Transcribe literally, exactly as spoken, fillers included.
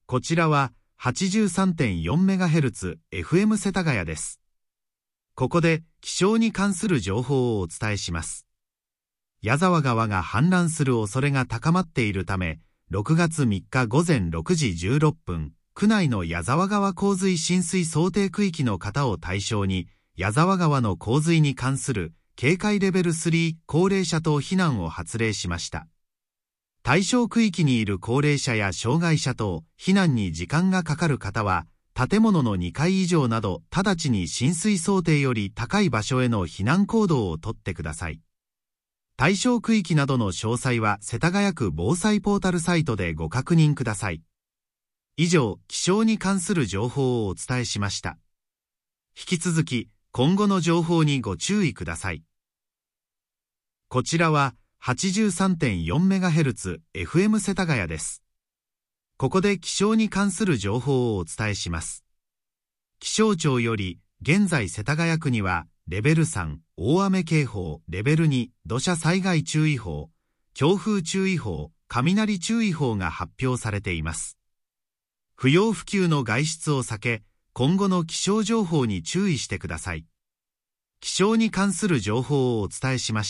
こちらは はちじゅうさんてんよんメガヘルツエフエム 世田谷です。ここで気象に関する情報をお伝えします。矢沢川が氾濫する恐れが高まっているため、ろくがつみっかごぜんろくじじゅうろっぷん、区内の矢沢川洪水浸水想定区域の方を対象に、矢沢川の洪水に関する警戒レベルスリー高齢者等避難を発令しました。対象区域にいる高齢者や障害者等、避難に時間がかかる方は、建物のにかい以上など直ちに浸水想定より高い場所への避難行動をとってください。対象区域などの詳細は世田谷区防災ポータルサイトでご確認ください。以上、気象に関する情報をお伝えしました。引き続き、今後の情報にご注意ください。こちらは はちじゅうさんてんよんメガヘルツエフエム 世田谷です。ここで気象に関する情報をお伝えします。気象庁より、現在世田谷区には、レベルさん、大雨警報、レベルに、土砂災害注意報、強風注意報、雷注意報が発表されています。不要不急の外出を避け、今後の気象情報に注意してください。気象に関する情報をお伝えしました。